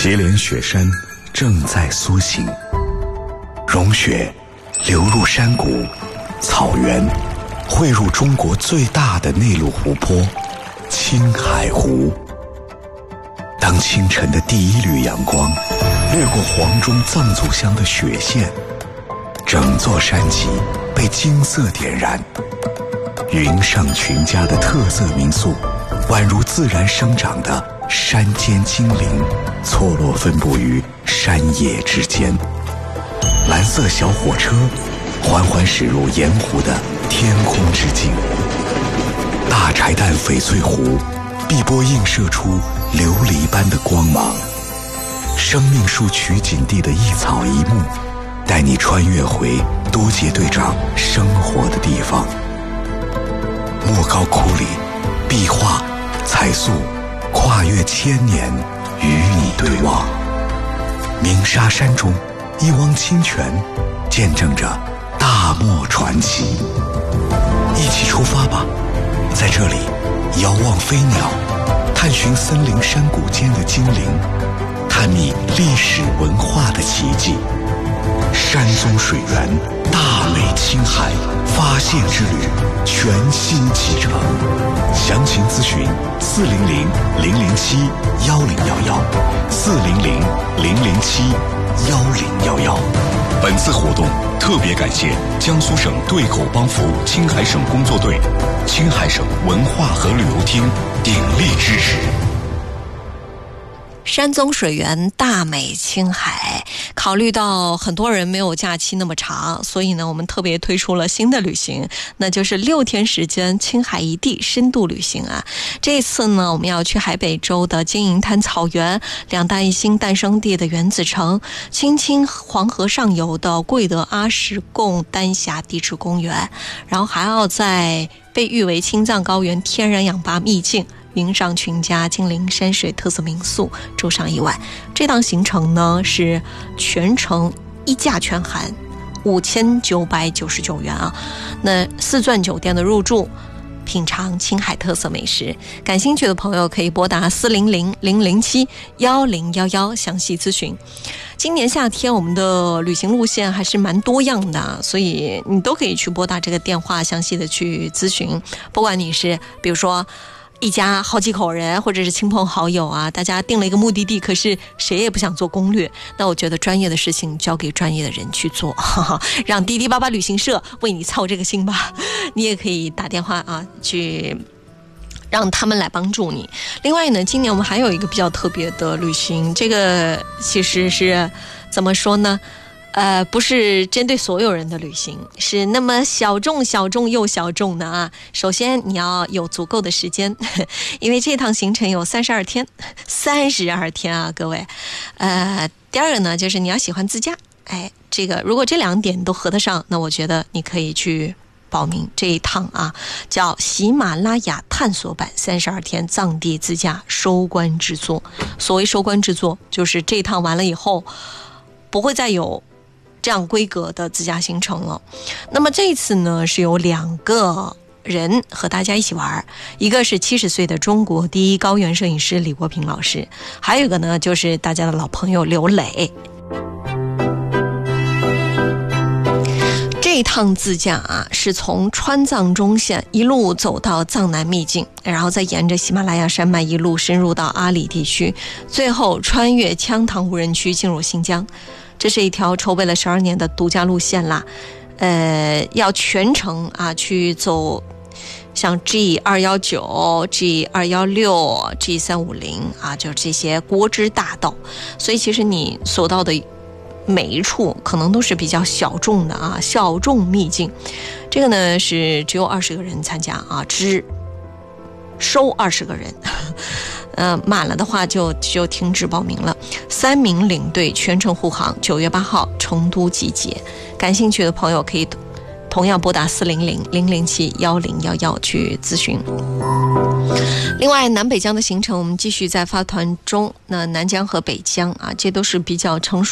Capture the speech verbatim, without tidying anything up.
祁连雪山正在苏醒，融雪流入山谷、草原，汇入中国最大的内陆湖泊青海湖。当清晨的第一缕阳光掠过黄钟藏族乡的雪线，整座山脊被金色点燃。云上群家的特色民宿，宛如自然生长的山间精灵，错落分布于山野之间。蓝色小火车缓缓驶入盐湖的天空之境，大柴旦翡翠湖碧波映射出琉璃般的光芒。生命树取景地的一草一木，带你穿越回多杰队长生活的地方。莫高窟里，壁画、彩塑跨越千年，与你对望。鸣沙山中，一汪清泉见证着大漠传奇。一起出发吧，在这里遥望飞鸟，探寻森林山谷间的精灵，探秘历史文化的奇迹。山中水源，大美青海发现之旅全新启程。详情咨询四零零零零七幺零幺幺，四零零零零七幺零幺幺。本次活动特别感谢江苏省对口帮扶青海省工作队、青海省文化和旅游厅鼎力支持。 山中水源，大美青海。考虑到很多人没有假期那么长，所以呢，我们特别推出了新的旅行，那就是六天时间青海一地深度旅行啊。这次呢，我们要去海北州的金银滩草原，两大一星诞生地的原子城，青青黄河上游的贵德阿什贡丹霞地质公园，然后还要在被誉为青藏高原天然氧吧秘境云上群家金陵山水特色民宿住上一晚。这趟行程呢是全程一价全含五千九百九十九元啊。那四钻酒店的入住，品尝青海特色美食。感兴趣的朋友可以拨打四零零零零七幺零幺幺详细咨询。今年夏天我们的旅行路线还是蛮多样的，所以你都可以去拨打这个电话详细的去咨询。不管你是比如说一家好几口人，或者是亲朋好友啊，大家定了一个目的地，可是谁也不想做攻略，那我觉得专业的事情交给专业的人去做，哈哈，让滴滴八八旅行社为你操这个心吧。你也可以打电话啊，去让他们来帮助你。另外呢，今年我们还有一个比较特别的旅行，这个其实是怎么说呢，呃，不是针对所有人的旅行，是那么小众小众又小众的啊。首先你要有足够的时间，因为这趟行程有三十二天，三十二天啊，各位。呃，第二个呢，就是你要喜欢自驾，哎，这个如果这两点都合得上，那我觉得你可以去报名这一趟啊，叫喜马拉雅探索版三十二天藏地自驾收官之作。所谓收官之作，就是这一趟完了以后，不会再有这样规格的自驾行程了。那么这次呢，是有两个人和大家一起玩，一个是七十岁的中国第一高原摄影师李国平老师，还有一个呢就是大家的老朋友刘磊。这趟自驾啊，是从川藏中线一路走到藏南秘境，然后再沿着喜马拉雅山脉一路深入到阿里地区，最后穿越羌塘无人区进入新疆。这是一条筹备了十二年的独家路线啦，呃，要全程啊去走像 G 二一九、G 二一六、G 三五零啊，就这些国之大道。所以其实你所到的每一处可能都是比较小众的啊，小众秘境。这个呢是只有二十个人参加啊，只收二十个人。呃，满了的话就就停止报名了。三名领队全程护航，九月八号成都集结。感兴趣的朋友可以同样拨打四零零零零七幺零幺幺去咨询。另外，南北疆的行程我们继续在发团中。那南疆和北疆啊，这都是比较成熟